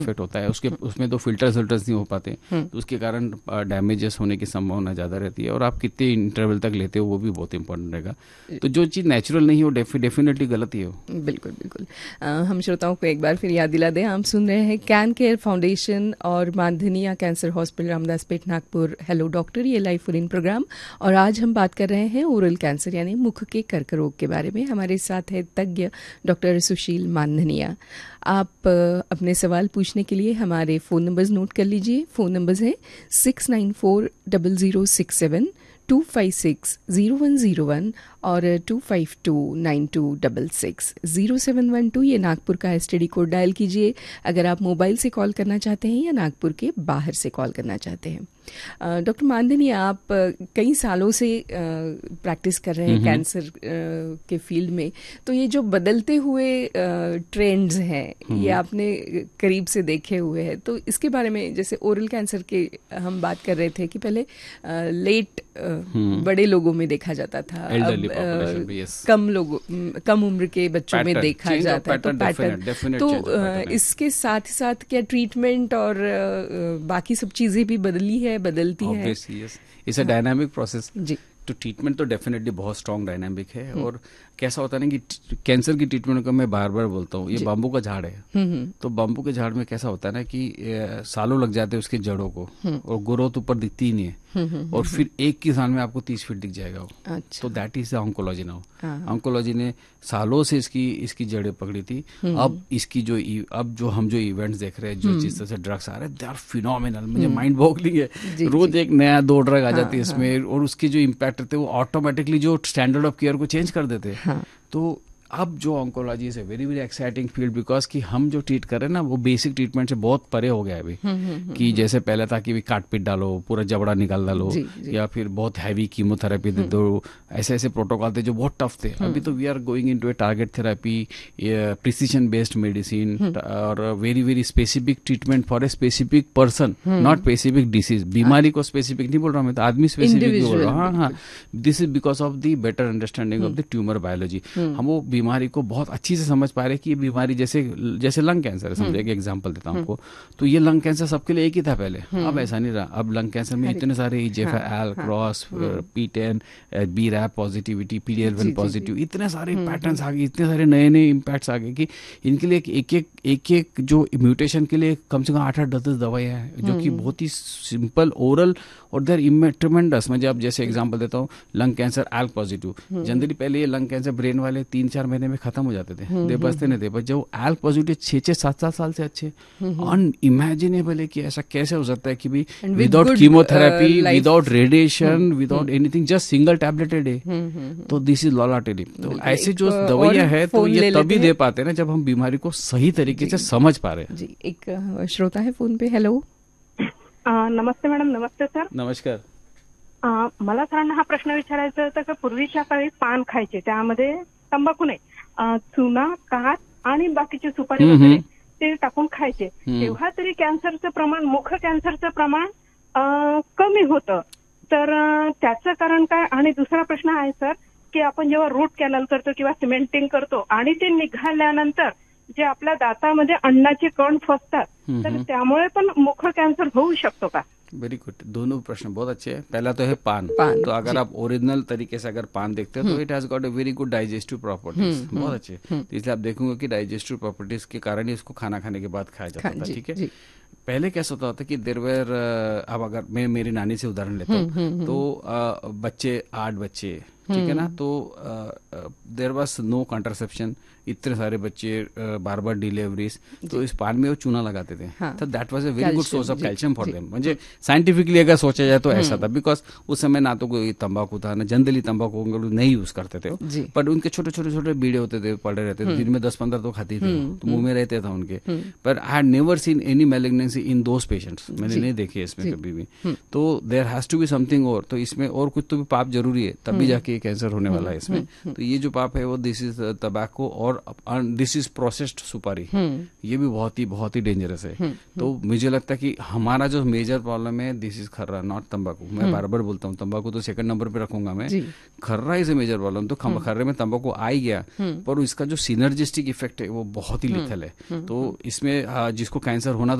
Effect होता है उसके, उसमें तो फिल्टर्स नहीं हो पाते, तो उसके कारण डैमेजेस होने की संभावना ज़्यादा रहती है। और आप कितने इंटरवल तक लेते हो वो भी बहुत इंपॉर्टेंट रहेगा। तो जो चीज़ नेचुरल नहीं हो डेफिनेटली गलत ही हो। बिल्कुल बिल्कुल। हम श्रोताओं को एक बार फिर याद दिला दें, हम सुन रहे हैं कैन केयर फाउंडेशन और मानधनिया cancer hospital Ramdaspeth Nagpur hello doctor, ये लाइव फोन इन प्रोग्राम। और आज हम बात कर रहे हैं ओरल कैंसर यानी मुख के कर्क रोग के बारे में। हमारे साथ है तज्ञ डॉक्टर सुशील मानधनिया। आप अपने सवाल पूछने के लिए हमारे फ़ोन नंबर्स नोट कर लीजिए। फ़ोन नंबर्स हैं 69400067, 2560101 और 2529266, 0712 ये नागपुर का एसटीडी कोड डायल कीजिए अगर आप मोबाइल से कॉल करना चाहते हैं या नागपुर के बाहर से कॉल करना चाहते हैं। डॉक्टर मानधनिया, आप कई सालों से प्रैक्टिस कर रहे हैं कैंसर के फील्ड में, तो ये जो बदलते हुए ट्रेंड्स हैं ये आपने करीब से देखे हुए हैं, तो इसके बारे में, जैसे ओरल कैंसर के हम बात कर रहे थे कि पहले लेट बड़े लोगों में देखा जाता था, अब कम उम्र के बच्चों में देखा जाता है, तो पैटर्न, तो इसके साथ ही साथ क्या ट्रीटमेंट और बाकी सब चीजें भी बदली है, बदलती है? yes. It's a dynamic process जी। तो ट्रीटमेंट तो डेफिनेटली बहुत स्ट्रॉन्ग डायनामिक है। और कैसा होता है ना कि कैंसर की ट्रीटमेंट को मैं बार बार बोलता हूँ, ये बाम्बू का झाड़ है, तो बाम्बू के झाड़ में कैसा होता है ना कि सालों लग जाते हैं उसके जड़ों को, और ग्रोथ ऊपर दिखती ही नहीं है, और फिर एक की साल में आपको 30 फीट दिख जाएगा वो। अच्छा। तो that is oncology now. Oncology ने सालों से इसकी जड़ें पकड़ी थी। अब इसकी जो हम जो इवेंट्स देख रहे हैं, जो जिस तरह से ड्रग्स आ रहे हैं, दे आर फिनोमिनल। मुझे माइंड बॉगलिंग है, रोज एक नया 2 ड्रग आ जाती है इसमें, और उसके जो इम्पैक्ट रहते हैं वो ऑटोमेटिकली जो स्टैंडर्ड ऑफ केयर को चेंज कर देते हैं। तो अब जो oncology is a very very exciting field, because कि हम जो ट्रीट कर रहे हैं ना वो बेसिक ट्रीटमेंट से बहुत परे हो गया है अभी। कि जैसे पहले था कि काट पीट डालो, पूरा जबड़ा निकाल डालो, या फिर बहुत हैवी कीमोथेरेपी दे दो, ऐसे प्रोटोकॉल थे जो बहुत टफ थे। अभी तो we are going into A target therapy, precision based medicine, और very very specific treatment for a specific person, not specific disease. बीमारी को स्पेसिफिक नहीं बोल रहा मैं, तो आदमी स्पेसिफिक बोल रहा हूँ। हाँ, this is because of the better understanding of the tumour biology. हम वो बीमारी को बहुत अच्छी से समझ पा रहे कि ये बीमारी जैसे लंग कैंसर है, समझे, एक एग्जांपल देता हूँ आपको। तो ये लंग कैंसर सबके लिए एक ही था पहले, अब ऐसा नहीं रहा। अब लंग कैंसर में इतने सारे EGFR, cross, P10, BRAF positivity, PD-L1 positive, इतने सारे पैटर्न्स आ गए, इतने सारे नए इम्पैक्ट्स आ गए कि इनके लिए एक जो म्यूटेशन के लिए कम से कम 8-10 दवाइयाँ हैं, जो कि बहुत ही सिंपल ओरल, और देयर ट्रिमेंडस। मैं अब जैसे एग्जांपल देता हूँ, lung cancer ALK positive, generally पहले ये लंग कैंसर ब्रेन वाले 3-4 महीने में खत्म हो जाते थे, दे बचते नहीं थे, पर जो ALK पॉजिटिव 6-7 साल से अच्छे, अनइमेजिनेबल है कि ऐसा कैसे हो सकता है कि भी without chemotherapy, without radiation, without anything, just single tablet a day. तो दिस इज लॉलाटेलिप। तो ऐसी जो दवाइयां है तो ये तभी दे पाते हैं ना जब हम बीमारी को सही तरीके से समझ पा रहे हैं। जी, एक श्रोता है फोन पे। हेलो, नमस्ते मॅडम. नमस्ते सर. नमस्कार. मला सरांना हा प्रश्न विचारायचा होता की पूर्वीच्या काळी पान खायचे, त्यामध्ये तंबाखू नाही, चुना, काठ आणि बाकीचे सुपारी वगैरे ते टाकून खायचे, तेव्हा तरी कॅन्सरचं प्रमाण, मुख कॅन्सरचं प्रमाण कमी होतं. तर त्याचं कारण काय? आणि दुसरा प्रश्न आहे सर की आपण जेव्हा रूट कॅनल करतो किंवा सिमेंटिंग करतो आणि ते निघाल्यानंतर जे आपल्या दातामध्ये अन्नाचे कण फसतात, तर त्यामुळे पण मुख कॅन्सर होऊ शकतो का? वेरी गुड, दोनों प्रश्न बहुत अच्छे हैं. पहला तो है पान तो अगर आप ओरिजिनल तरीके से अगर पान देखते हो तो it has got a very good digestive properties, बहुत अच्छे. तो इसलिए आप देखोगे कि डाइजेस्टिव प्रॉपर्टीज के कारण ही इसको खाना खाने के बाद खाया जाता था. ठीक है, पहले कैसा होता था कि देर वेर, अब अगर मैं मेरी नानी से उदाहरण लेता हूँ तो बच्चे 8 बच्चे, ठीक है ना, तो देर वॉज नो कॉन्ट्रासेप्शन, इतने सारे बच्चे, बार बार डिलीवरीज, तो इस पान में वो चूना लगाते थे. तो that was a very good source of calcium for them. म्हणजे साइंटिफिकली अगर सोचा जाए तो ऐसा था, बिकॉज उस समय ना तो कोई तंबाकू था, ना जनरली तंबाकू नहीं यूज करते थे, पर उनके छोटे छोटे छोटे बीड़े होते थे, पड़े रहते थे, दिन में 10-15 तो खाती थे, तो मुंह में रहते था उनके. पर I had never seen any malignancy in those patients, मैंने नहीं देखी इसमें कभी भी. तो there has to be something और, तो इसमें और कुछ तो भी पाप जरूरी है, तभी जाके कैंसर होने वाला है इसमें। तो ये जो पाप है वो दिस इज तंबाकू और दिस इज प्रोसेस्ड सुपारी, ये भी बहुत ही डेंजरस है। तो मुझे लगता है कि हमारा जो मेजर प्रॉब्लम है दिस इज खर्रा, नॉट तंबाकू। मैं बार बार बोलता हूँ तंबाकू तो सेकंड नंबर पे रखूंगा मैं, खर्रा इज ए मेजर प्रॉब्लम। तो खर्रे में तंबाकू आ ही गया, पर इसका जो सिनर्जिस्टिक इफेक्ट है वो बहुत ही लिथल है। तो इसमें जिसको कैंसर होना